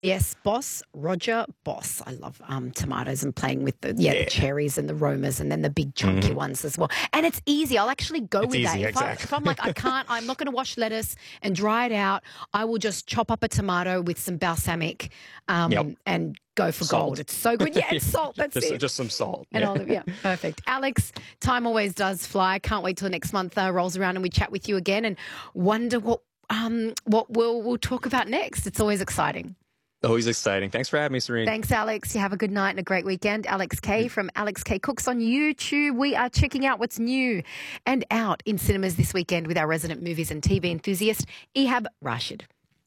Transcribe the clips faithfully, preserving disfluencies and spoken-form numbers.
Yes, Boss, Roger Boss. I love um, tomatoes and playing with the yeah, Yeah. the cherries and the romas and then the big chunky Mhm. ones as well. And it's easy. I'll actually go It's with that. easy, If, I, exactly. if I'm like, I can't, I'm not going to wash lettuce and dry it out, I will just chop up a tomato with some balsamic um, Yep. and go for Salt. gold. It's so good. Yeah, it's salt. That's just, it. just some salt. And Yeah. olive, yeah, perfect. Alex, time always does fly. Can't wait till next month uh, rolls around and we chat with you again and wonder what um, what we'll, we'll talk about next. It's always exciting. Always exciting. Thanks for having me, Serene. Thanks, Alex. You have a good night and a great weekend. Alex K from Alex K Cooks on YouTube. We are checking out what's new and out in cinemas this weekend with our resident movies and T V enthusiast, Ehab Rashid.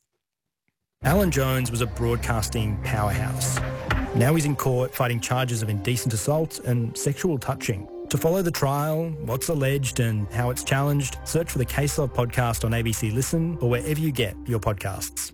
Alan Jones was a broadcasting powerhouse. Now he's in court fighting charges of indecent assault and sexual touching. To follow the trial, what's alleged and how it's challenged, search for the Case Of podcast on A B C Listen or wherever you get your podcasts.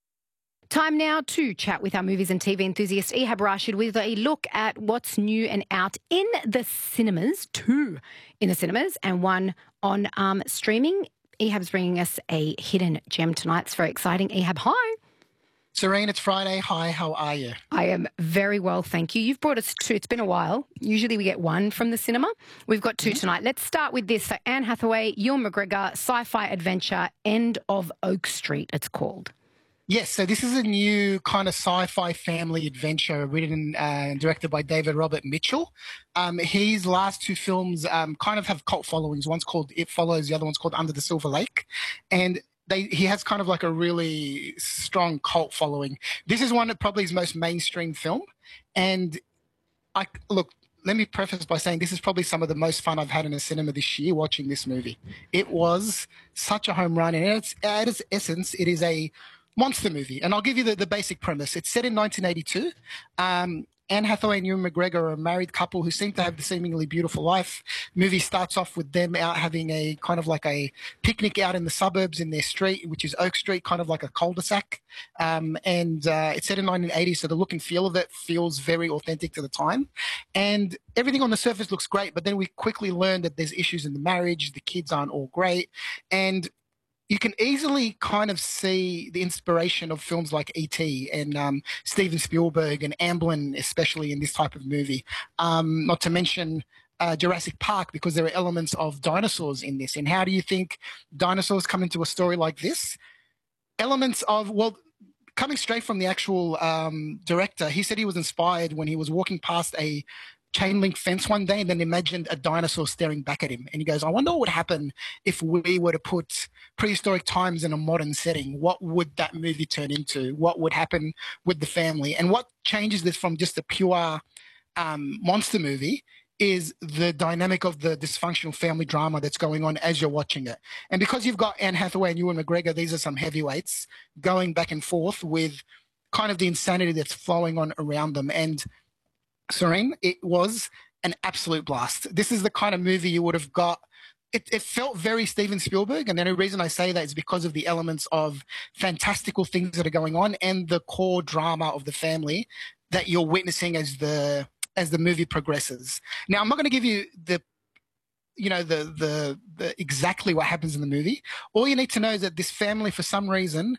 Time now to chat with our movies and T V enthusiast Ehab Rashid with a look at what's new and out in the cinemas, two in the cinemas and one on um, streaming. Ehab's bringing us a hidden gem tonight. It's very exciting. Ehab, hi. Serene, it's Friday. Hi, how are you? I am very well, thank you. You've brought us two. It's been a while. Usually we get one from the cinema. We've got two mm-hmm. tonight. Let's start with this. So Anne Hathaway, Ewan McGregor, sci-fi adventure, End of Oak Street, it's called. Yes, so this is a new kind of sci-fi family adventure written and directed by David Robert Mitchell. Um, his last two films um, kind of have cult followings. One's called It Follows, the other one's called Under the Silver Lake. And they, he has kind of like a really strong cult following. This is one of probably his most mainstream film. And I look, let me preface by saying this is probably some of the most fun I've had in a cinema this year watching this movie. It was such a home run. And at its, at its essence, it is a monster movie. And I'll give you the, the basic premise. It's set in nineteen eighty-two. Um, Anne Hathaway and Ewan McGregor are a married couple who seem to have the seemingly beautiful life. Movie starts off with them out having a kind of like a picnic out in the suburbs in their street, which is Oak Street, kind of like a cul-de-sac. Um, and uh, it's set in nineteen eighty, so the look and feel of it feels very authentic to the time. And everything on the surface looks great, but then we quickly learn that there's issues in the marriage, the kids aren't all great. And you can easily kind of see the inspiration of films like E T and um, Steven Spielberg and Amblin, especially in this type of movie. Um, not to mention uh, Jurassic Park, because there are elements of dinosaurs in this. And how do you think dinosaurs come into a story like this? Elements of, well, coming straight from the actual um, director, he said he was inspired when he was walking past a chain link fence one day and then imagined a dinosaur staring back at him. And he goes, I wonder what would happen if we were to put prehistoric times in a modern setting. What would that movie turn into? What would happen with the family? And what changes this from just a pure um, monster movie is the dynamic of the dysfunctional family drama that's going on as you're watching it. And because you've got Anne Hathaway and Ewan McGregor, these are some heavyweights going back and forth with kind of the insanity that's flowing on around them. And Serene, it was an absolute blast. This is the kind of movie you would have got. It, it felt very Steven Spielberg, and the only reason I say that is because of the elements of fantastical things that are going on and the core drama of the family that you're witnessing as the as the movie progresses. Now, I'm not going to give you the you know the, the the exactly what happens in the movie. All you need to know is that this family, for some reason,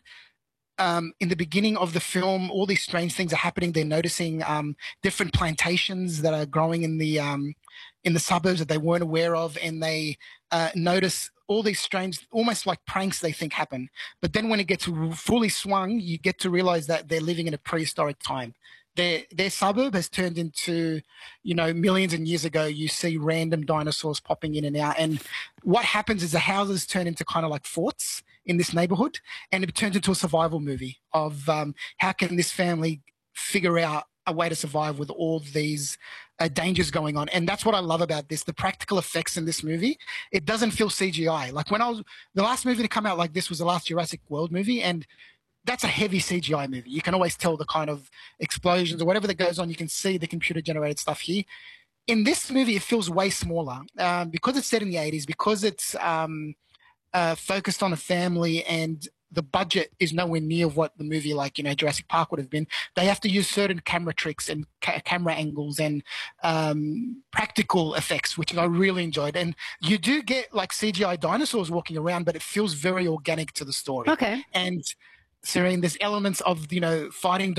Um, in the beginning of the film, all these strange things are happening. They're noticing um, different plantations that are growing in the um, in the suburbs that they weren't aware of, and they uh, notice all these strange, almost like pranks they think happen. But then when it gets fully swung, you get to realize that they're living in a prehistoric time. Their their suburb has turned into, you know, millions and years ago, you see random dinosaurs popping in and out. And what happens is the houses turn into kind of like forts in this neighborhood, and it turns into a survival movie of um, how can this family figure out a way to survive with all these uh, dangers going on. And that's what I love about this, the practical effects in this movie. It doesn't feel C G I. Like when I was, the last movie to come out like this was the last Jurassic World movie, and that's a heavy C G I movie. You can always tell the kind of explosions or whatever that goes on. You can see the computer-generated stuff here. In this movie, it feels way smaller um, because it's set in the eighties, because it's um, uh, focused on a family, and the budget is nowhere near what the movie like, you know, Jurassic Park would have been. They have to use certain camera tricks and ca- camera angles and um, practical effects, which I really enjoyed. And you do get like C G I dinosaurs walking around, but it feels very organic to the story. Okay. And Serene, there's elements of, you know, fighting